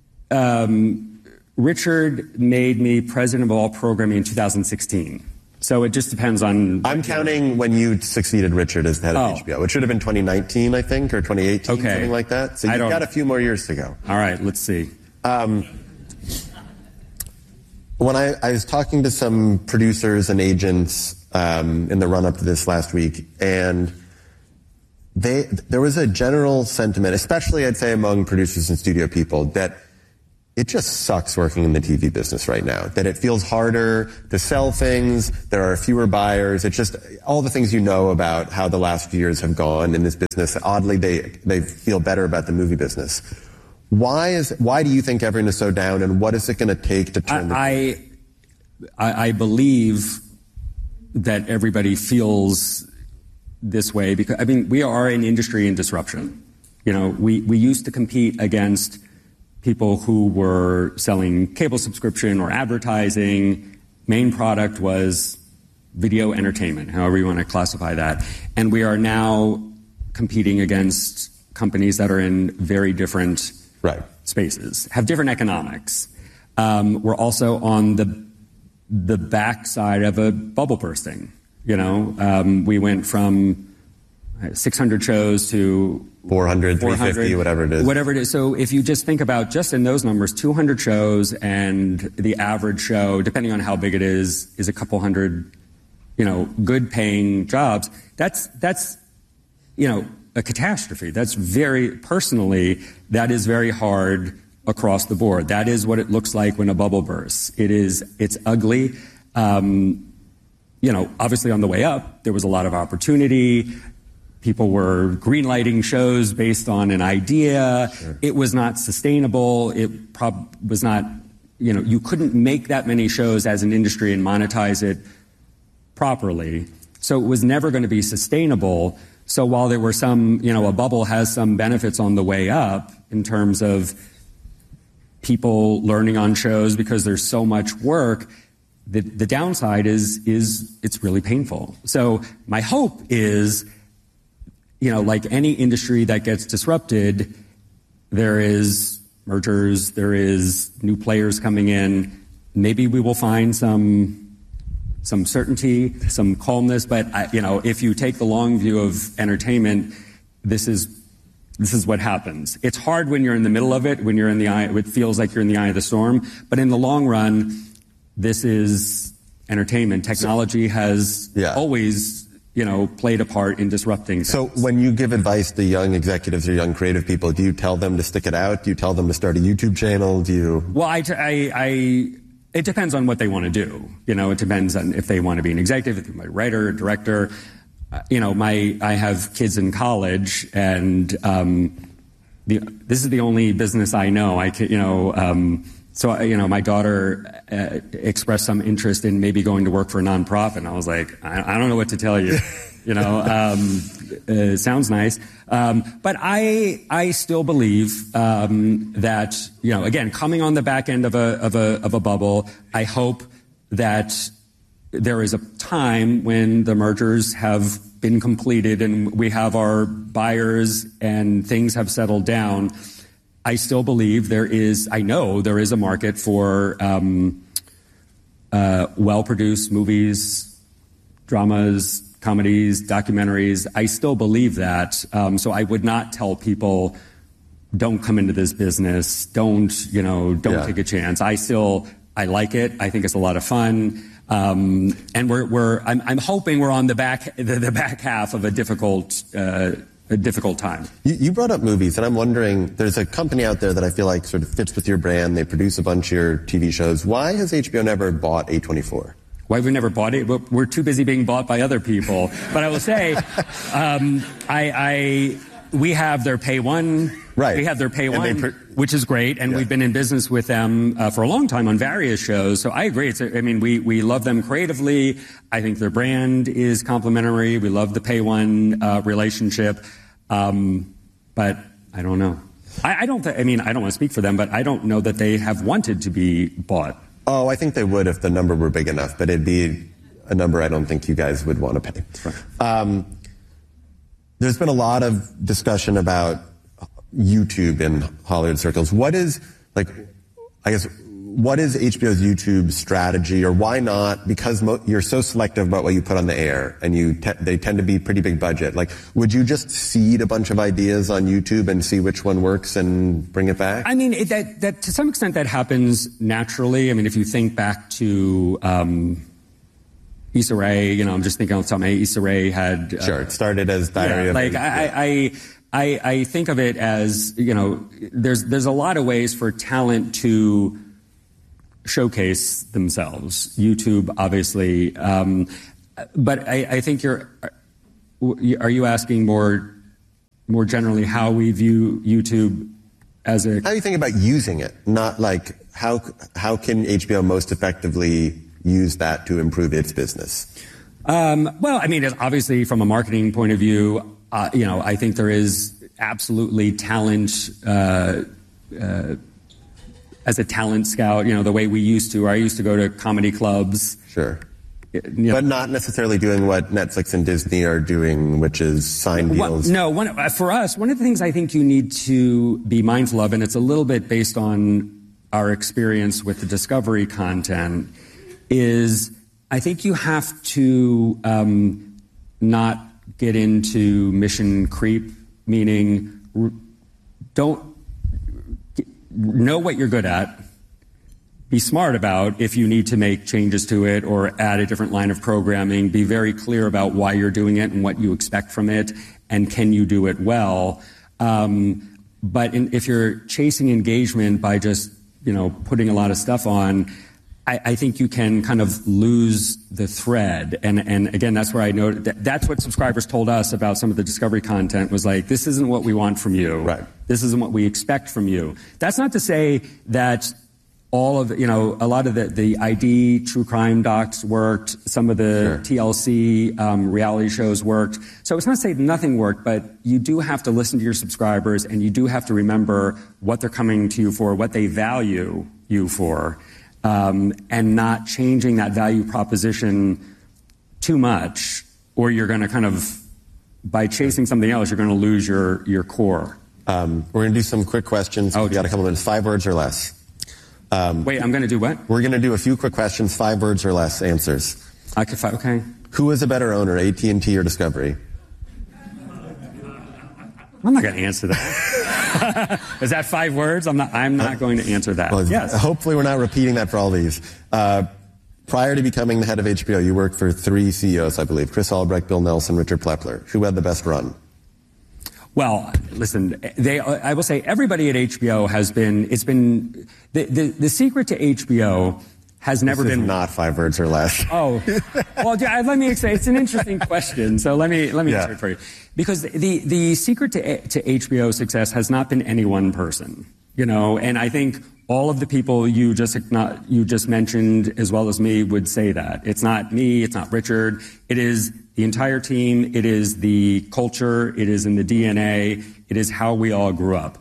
Speaker 5: Richard made me president of all programming in 2016. So it just depends on.
Speaker 1: I'm counting when you succeeded Richard as the head of HBO. It should have been 2019, I think, or 2018, something like that. So you've got a few more years to go.
Speaker 5: All right, let's see.
Speaker 1: When I was talking to some producers and agents in the run-up to this last week, and there was a general sentiment, especially I'd say among producers and studio people, that it just sucks working in the TV business right now, that it feels harder to sell things, there are fewer buyers, it's just all the things you know about how the last few years have gone in this business. Oddly, they feel better about the movie business. Why do you think everyone is so down, and what is it going to take to turn
Speaker 5: I believe that everybody feels this way because, I mean, we are an industry in disruption. You know, we used to compete against people who were selling cable subscription or advertising. Main product was video entertainment, however you want to classify that. And we are now competing against companies that are in very different spaces, have different economics. We're also on the backside of a bubble bursting. You know, we went from 600 shows to
Speaker 1: 400, 350, whatever it is.
Speaker 5: Whatever it is. So if you just think about just in those numbers, 200 shows, and the average show, depending on how big it is a couple hundred, you know, good paying jobs. That's, you know, a catastrophe. That's personally, that is very hard across the board. That is what it looks like when a bubble bursts. It's ugly. You know, obviously on the way up, there was a lot of opportunity. People were greenlighting shows based on an idea. Sure. It was not sustainable. It was not, you know, you couldn't make that many shows as an industry and monetize it properly. So it was never going to be sustainable. So while there were some, you know, a bubble has some benefits on the way up in terms of people learning on shows because there's so much work, the downside is it's really painful. So my hope is, you know, like any industry that gets disrupted, there is mergers, there is new players coming in. Maybe we will find some certainty, some calmness. But you know, if you take the long view of entertainment, this is what happens. It's hard when you're in the middle of it, when you're in the eye. It feels like you're in the eye of the storm. But in the long run, this is entertainment. Technology has always, you know, played a part in disrupting things.
Speaker 1: So when you give advice to young executives or young creative people, do you tell them to stick it out? Do you tell them to start a YouTube channel? Do you?
Speaker 5: Well, it depends on what they want to do. You know, it depends on if they want to be an executive, if they're a writer, a director. You know, I have kids in college, and this is the only business I know. So, you know, my daughter expressed some interest in maybe going to work for a nonprofit. And I was like, I don't know what to tell you. You know, it sounds nice. But I still believe that, you know, again, coming on the back end of a bubble, I hope that there is a time when the mergers have been completed and we have our buyers and things have settled down. I still believe I know there is a market for well-produced movies, dramas, comedies, documentaries. I still believe that. So I would not tell people, don't come into this business. Don't take a chance. I like it. I think it's a lot of fun. And I'm hoping we're on the back half of a difficult time.
Speaker 1: You brought up movies, and I'm wondering, there's a company out there that I feel like sort of fits with your brand. They produce a bunch of your TV shows. Why has HBO never bought A24?
Speaker 5: Why have we never bought it? We're too busy being bought by other people. But I will say, we have their Pay One.
Speaker 1: Right.
Speaker 5: We have their Pay One, which is great. And we've been in business with them for a long time on various shows. So I agree. We love them creatively. I think their brand is complementary. We love the Pay One relationship. But I don't know. I don't want to speak for them, but I don't know that they have wanted to be bought.
Speaker 1: Oh, I think they would if the number were big enough, but it'd be a number I don't think you guys would want to pay.
Speaker 5: Right.
Speaker 1: There's been a lot of discussion about YouTube in Hollywood circles. What is HBO's YouTube strategy, or why not? Because you're so selective about what you put on the air, and they tend to be pretty big budget. Like, would you just seed a bunch of ideas on YouTube and see which one works and bring it back?
Speaker 5: I mean, that to some extent that happens naturally. I mean, if you think back to Issa Rae, I'm just thinking on top of my head, Issa Rae had...
Speaker 1: Sure, it started as Diary of...
Speaker 5: Like, I think of it as, there's a lot of ways for talent to showcase themselves. YouTube, obviously. But I think are you asking more generally how we view YouTube as a...
Speaker 1: How do you think about using it? Not like, how can HBO most effectively use that to improve its business?
Speaker 5: Well, I mean, obviously from a marketing point of view, I think there is absolutely talent as a talent scout, the way we used to. I used to go to comedy clubs.
Speaker 1: Sure. But not necessarily doing what Netflix and Disney are doing, which is sign deals.
Speaker 5: For us, one of the things I think you need to be mindful of, and it's a little bit based on our experience with the Discovery content, is I think you have to not get into mission creep, meaning don't know what you're good at. Be smart about if you need to make changes to it or add a different line of programming. Be very clear about why you're doing it and what you expect from it, and can you do it well. But if you're chasing engagement by just putting a lot of stuff on, I think you can kind of lose the thread. And again, that's where I know that's what subscribers told us about some of the Discovery content was like, this isn't what we want from you.
Speaker 1: Right.
Speaker 5: This isn't what we expect from you. That's not to say that all of, a lot of the ID true crime docs worked. Some of the TLC reality shows worked. So it's not to say nothing worked, but you do have to listen to your subscribers, and you do have to remember what they're coming to you for, what they value you for, and not changing that value proposition too much, or you're going to kind of, by chasing something else, you're going to lose your core.
Speaker 1: We're going to do some quick questions. We've got a couple minutes. 5 words or less.
Speaker 5: Wait, I'm going to do what?
Speaker 1: We're going to do a few quick questions, 5 words or less answers.
Speaker 5: Okay.
Speaker 1: Who was a better owner, AT&T or Discovery?
Speaker 5: I'm not going to answer that. Is that 5 words? I'm not going to answer that.
Speaker 1: Well,
Speaker 5: yes.
Speaker 1: Hopefully we're not repeating that for all these. Prior to becoming the head of HBO, you worked for 3 CEOs, I believe. Chris Albrecht, Bill Nelson, Richard Plepler. Who had the best run?
Speaker 5: Well, listen, I will say everybody at HBO has been, the secret to HBO has never been...
Speaker 1: not 5 words or less.
Speaker 5: Oh, well, let me say, it's an interesting question. So let me answer it for you. Because the secret to HBO success has not been any one person, and I think all of the people you just mentioned, as well as me, would say that. It's not me, it's not Richard, it is the entire team, it is the culture, it is in the DNA, it is how we all grew up.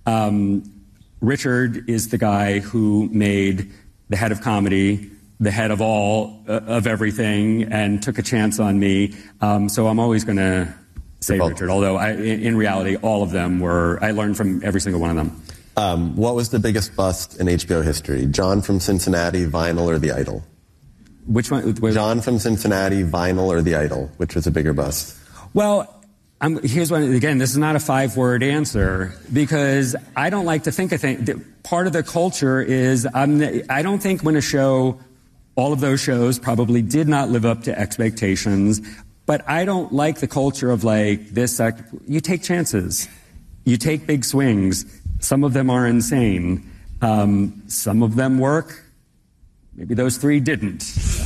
Speaker 5: Richard is the guy who made the head of comedy, the head of all of everything, and took a chance on me. So I'm always going to say Richard, although in reality, all of them I learned from every single one of them.
Speaker 1: What was the biggest bust in HBO history? John from Cincinnati, Vinyl, or The Idol?
Speaker 5: Which one?
Speaker 1: John from Cincinnati, Vinyl, or The Idol? Which was a bigger bust?
Speaker 5: Well, here's one. Again, this is not a 5-word answer, because I don't like to think of things. Part of the culture is I don't think when all of those shows probably did not live up to expectations, but I don't like the culture of like this. You take chances. You take big swings. Some of them are insane. Some of them work. Maybe those 3 didn't.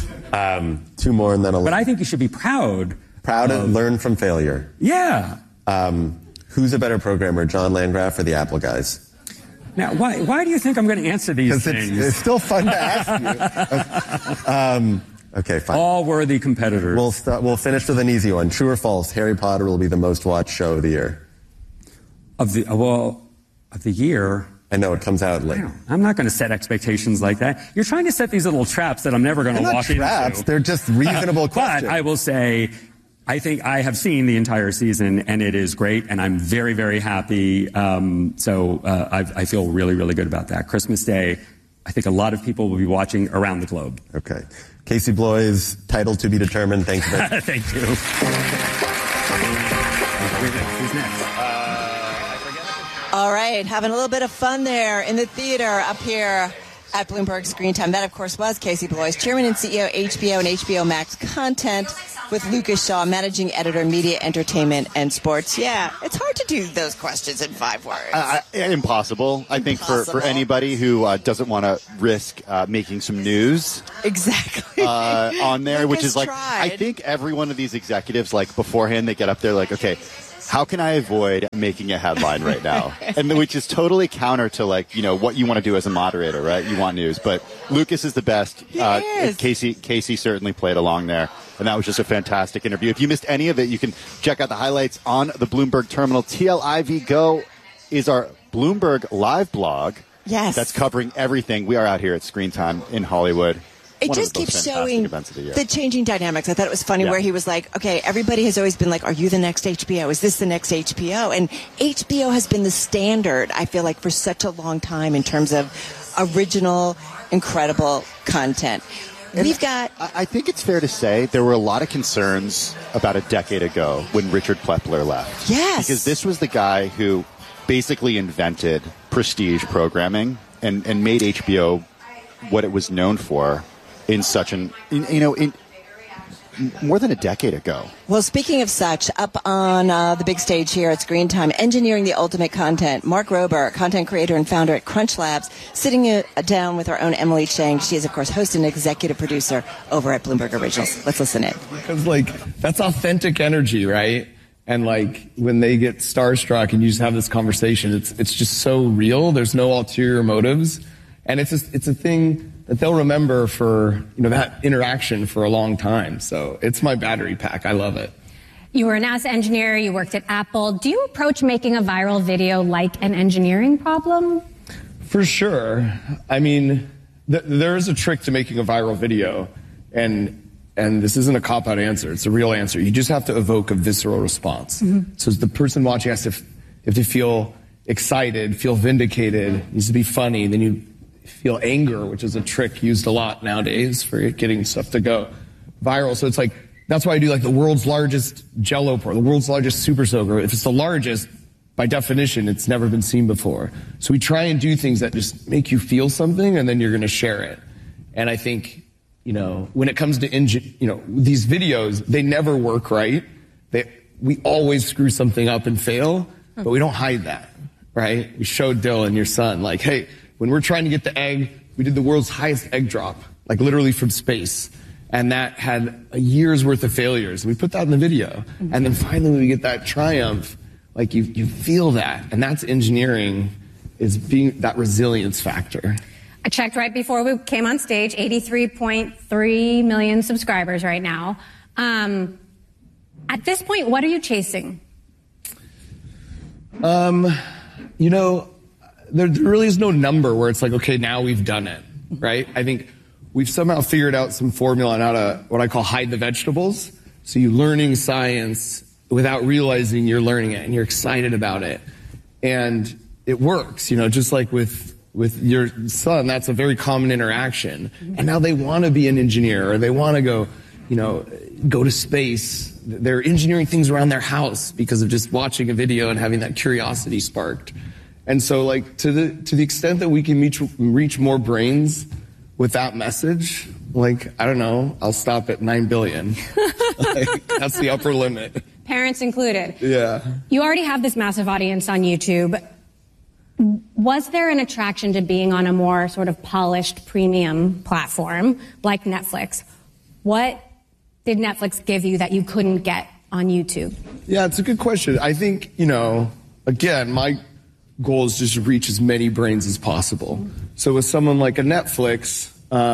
Speaker 1: 2 more and then I'll...
Speaker 5: But I think you should be proud.
Speaker 1: Proud and learn from failure.
Speaker 5: Yeah.
Speaker 1: Who's a better programmer, John Landgraf or the Apple guys?
Speaker 5: Now, why do you think I'm going to answer these things?
Speaker 1: It's still fun to ask you. Okay, fine.
Speaker 5: All worthy competitors.
Speaker 1: We'll finish with an easy one. True or false, Harry Potter will be the most watched show of the year?
Speaker 5: Of the year?
Speaker 1: I know, it comes out late.
Speaker 5: I'm not going to set expectations like that. You're trying to set these little traps that I'm never going to walk into.
Speaker 1: They're not traps. They're just reasonable questions.
Speaker 5: But I will say, I think I have seen the entire season, and it is great, and I'm very, very happy. So I feel really, really good about that. Christmas Day, I think a lot of people will be watching around the globe.
Speaker 1: Okay. Casey Bloys, title to be determined. Thank you.
Speaker 5: Thank you. Who's next?
Speaker 3: All right, having a little bit of fun there in the theater up here. at Bloomberg Screen Time. That, of course, was Casey Bloys, Chairman and CEO, HBO and HBO Max Content, with Lucas Shaw, Managing Editor, Media, Entertainment, and Sports. Yeah, it's hard to do those questions in 5 words.
Speaker 4: Impossible. I think for anybody who doesn't want to risk making some news.
Speaker 3: Exactly.
Speaker 4: On there, which is like,
Speaker 3: tried.
Speaker 4: I think every one of these executives, like beforehand, they get up there like, okay, how can I avoid making a headline right now? And which is totally counter to like, you know, what you want to do as a moderator, right? You want news. But Lucas is the best. Casey certainly played along there. And that was just a fantastic interview. If you missed any of it, you can check out the highlights on the Bloomberg Terminal. TLIV Go is our Bloomberg live blog.
Speaker 3: Yes.
Speaker 4: That's covering everything. We are out here at Screen Time in Hollywood.
Speaker 3: It just keeps showing the changing dynamics. I thought it was funny where he was like, okay, everybody has always been like, are you the next HBO? Is this the next HBO? And HBO has been the standard, I feel like, for such a long time in terms of original, incredible content. We've got...
Speaker 4: I think it's fair to say there were a lot of concerns about a decade ago when Richard Plepler left.
Speaker 3: Yes.
Speaker 4: Because this was the guy who basically invented prestige programming and made HBO what it was known for in such more than a decade ago.
Speaker 3: Well, speaking of such, up on the big stage here at Screen Time, engineering the ultimate content, Mark Rober, content creator and founder at Crunch Labs, sitting down with our own Emily Chang. She is, of course, host and executive producer over at Bloomberg Originals. Let's listen in.
Speaker 6: Because, that's authentic energy, right? And, when they get starstruck and you just have this conversation, it's just so real. There's no ulterior motives. And it's a thing that they'll remember for, that interaction for a long time. So it's my battery pack. I love it.
Speaker 7: You were a NASA engineer. You worked at Apple. Do you approach making a viral video like an engineering problem?
Speaker 6: For sure. I mean, there is a trick to making a viral video. And this isn't a cop-out answer. It's a real answer. You just have to evoke a visceral response. Mm-hmm. So the person watching has to feel excited, feel vindicated, needs to be funny. Then you feel anger, which is a trick used a lot nowadays for getting stuff to go viral. So it's that's why I do the world's largest Jell-O pour, the world's largest Super Soaker. If it's the largest, by definition, it's never been seen before. So we try and do things that just make you feel something, and then you're going to share it. And I think, when it comes to, these videos, they never work right. We always screw something up and fail, but we don't hide that, right? We showed Dylan, your son, hey, when we're trying to get the egg, we did the world's highest egg drop, literally from space. And that had a year's worth of failures. We put that in the video. Mm-hmm. And then finally we get that triumph. You feel that. And that's engineering, is being that resilience factor.
Speaker 7: I checked right before we came on stage, 83.3 million subscribers right now. At this point, what are you chasing?
Speaker 6: There really is no number where it's okay, now we've done it, right? I think we've somehow figured out some formula on how to, what I call, hide the vegetables. So you're learning science without realizing you're learning it, and you're excited about it. And it works, just like with your son, that's a very common interaction. And now they want to be an engineer, or they want to go to space. They're engineering things around their house because of just watching a video and having that curiosity sparked. And so, to the extent that we can reach more brains with that message, I don't know, I'll stop at 9 billion. That's the upper limit.
Speaker 7: Parents included.
Speaker 6: Yeah.
Speaker 7: You already have this massive audience on YouTube. Was there an attraction to being on a more sort of polished premium platform like Netflix? What did Netflix give you that you couldn't get on YouTube?
Speaker 6: Yeah, it's a good question. I think, again, my goal is just to reach as many brains as possible. So with someone like a Netflix,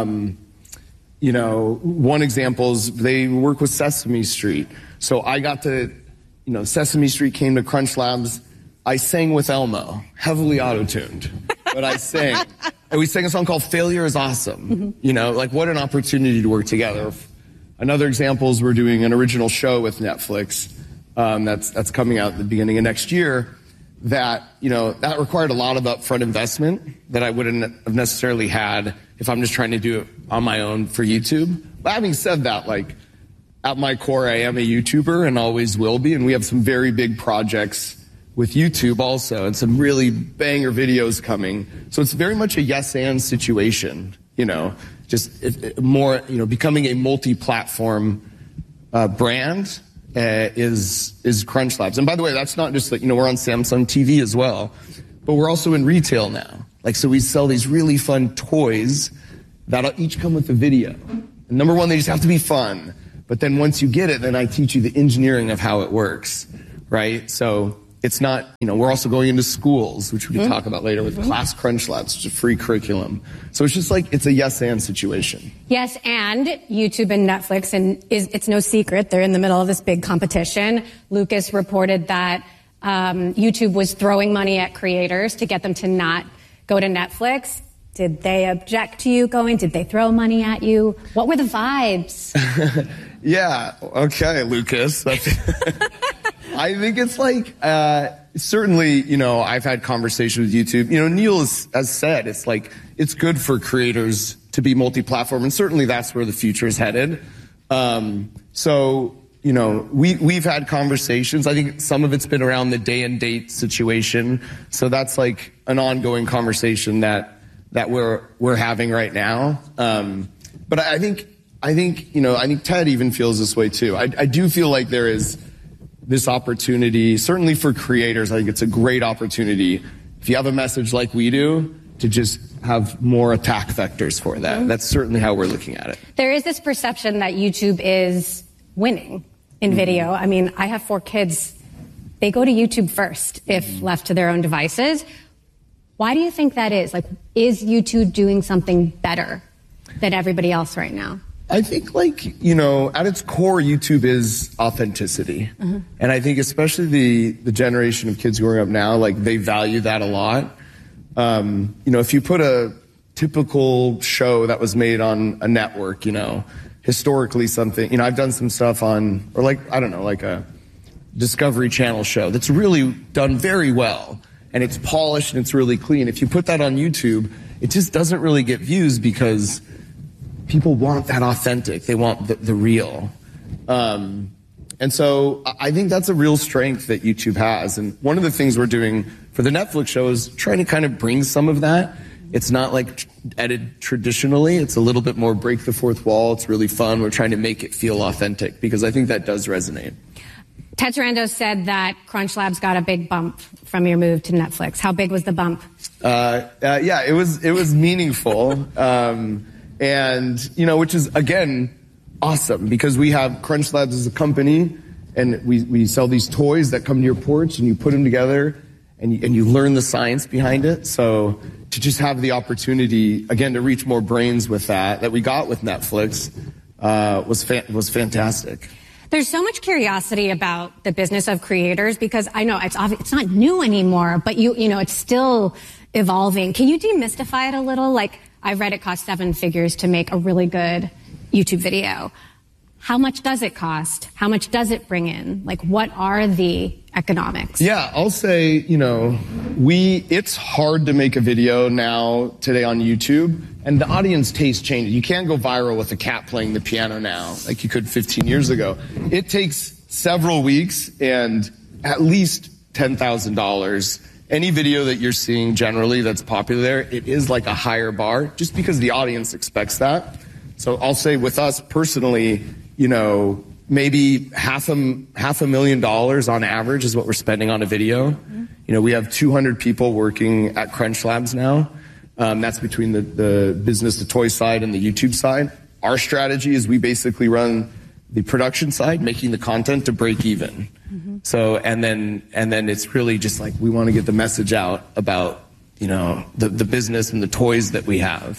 Speaker 6: one example is they work with Sesame Street. So I got to, Sesame Street came to Crunch Labs. I sang with Elmo, heavily auto-tuned, but I sang. And we sang a song called Failure is Awesome. Mm-hmm. What an opportunity to work together. Another example is we're doing an original show with Netflix that's coming out at the beginning of next year. That that required a lot of upfront investment that I wouldn't have necessarily had if I'm just trying to do it on my own for YouTube. But having said that, at my core, I am a YouTuber and always will be, and we have some very big projects with YouTube also, and some really banger videos coming. So it's very much a yes and situation, just more, becoming a multi-platform brand is Crunch Labs. And by the way, that's not just that, we're on Samsung TV as well, but we're also in retail now. So we sell these really fun toys that'll each come with a video. And number one, they just have to be fun. But then once you get it, then I teach you the engineering of how it works, right? So it's not, we're also going into schools, which we can talk about later with Class Crunch Labs, which is a free curriculum. So it's just it's a yes and situation.
Speaker 7: Yes, and YouTube and Netflix, and it's no secret, they're in the middle of this big competition. Lucas reported that YouTube was throwing money at creators to get them to not go to Netflix. Did they object to you going? Did they throw money at you? What were the vibes?
Speaker 6: Yeah, okay, Lucas. I think it's certainly, I've had conversations with YouTube. Neil has said, it's good for creators to be multi-platform, and certainly that's where the future is headed. We've had conversations. I think some of it's been around the day and date situation. So that's an ongoing conversation that we're having right now. But I think Ted even feels this way too. I do feel like there is this opportunity, certainly for creators. I think it's a great opportunity if you have a message like we do to just have more attack vectors for that. That's certainly how we're looking at it.
Speaker 7: There is this perception that YouTube is winning in video. I mean, I have 4 kids. They go to YouTube first if left to their own devices. Why do you think that is? Is YouTube doing something better than everybody else right now?
Speaker 6: I think at its core, YouTube is authenticity. And I think especially the generation of kids growing up now, they value that a lot. If you put a typical show that was made on a network, historically something, I've done some stuff on, or a Discovery Channel show that's really done very well. And it's polished and it's really clean. If you put that on YouTube, it just doesn't really get views because people want that authentic. They want the real. And so I think that's a real strength that YouTube has. And one of the things we're doing for the Netflix show is trying to kind of bring some of that. It's not edited traditionally. It's a little bit more break the fourth wall. It's really fun. We're trying to make it feel authentic because I think that does resonate.
Speaker 7: Ted Sarandos said that Crunch Labs got a big bump from your move to Netflix. How big was the bump?
Speaker 6: Yeah, it was meaningful. Which is, again, awesome because we have Crunch Labs as a company and we sell these toys that come to your porch and you put them together and you learn the science behind it. So to just have the opportunity, again, to reach more brains with that we got with Netflix, was fantastic.
Speaker 7: There's so much curiosity about the business of creators because I know it's not new anymore, but it's still evolving. Can you demystify it a little? I've read it costs 7 figures to make a really good YouTube video. How much does it cost? How much does it bring in? What are the economics?
Speaker 6: Yeah, I'll say, it's hard to make a video now today on YouTube, and the audience taste changes. You can't go viral with a cat playing the piano now like you could 15 years ago. It takes several weeks and at least $10,000. Any video that you're seeing generally that's popular there, it is a higher bar just because the audience expects that. So I'll say with us personally, maybe $500,000 on average is what we're spending on a video. We have 200 people working at Crunch Labs now. That's between the business, the toy side and the YouTube side. Our strategy is we basically run the production side, making the content to break even. So, and then it's really just we want to get the message out about, the business and the toys that we have.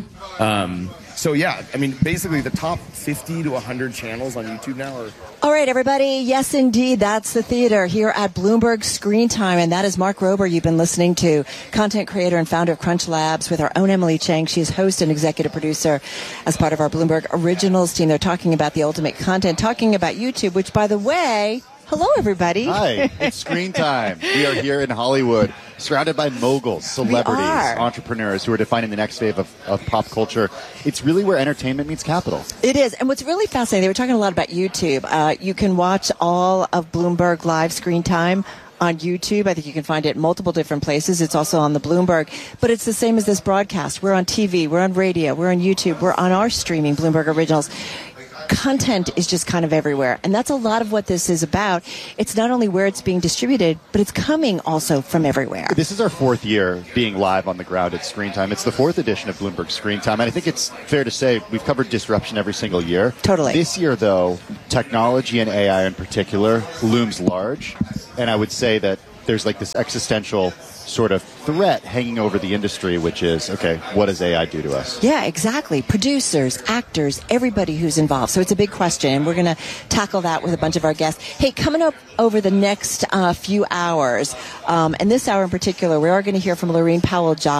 Speaker 6: So yeah, basically the top 50 to 100 channels on YouTube now are...
Speaker 3: All right, everybody. Yes, indeed. That's the theater here at Bloomberg Screen Time. And that is Mark Rober you've been listening to, content creator and founder of Crunch Labs with our own Emily Chang. She's host and executive producer as part of our Bloomberg Originals team. They're talking about the ultimate content, talking about YouTube, which, by the way... Hello, everybody.
Speaker 4: Hi, it's Screen Time. We are here in Hollywood, surrounded by moguls, celebrities, entrepreneurs who are defining the next wave of pop culture. It's really where entertainment meets capital.
Speaker 3: It is. And what's really fascinating, they were talking a lot about YouTube. You can watch all of Bloomberg Live Screen Time on YouTube. I think you can find it in multiple different places. It's also on the Bloomberg. But it's the same as this broadcast. We're on TV, we're on radio, we're on YouTube, we're on our streaming, Bloomberg Originals. Content is just kind of everywhere. And that's a lot of what this is about. It's not only where it's being distributed, but it's coming also from everywhere.
Speaker 4: This is our 4th year being live on the ground at Screen Time. It's the 4th edition of Bloomberg Screen Time. And I think it's fair to say we've covered disruption every single year.
Speaker 3: Totally.
Speaker 4: This year, though, technology and AI in particular looms large. And I would say that there's like this existential sort of threat hanging over the industry, which is, okay, what does AI do to us?
Speaker 3: Yeah, exactly. Producers, actors, everybody who's involved. So it's a big question, and we're going to tackle that with a bunch of our guests. Hey, coming up over the next few hours, and this hour in particular, we are going to hear from Laurene Powell-Jobs.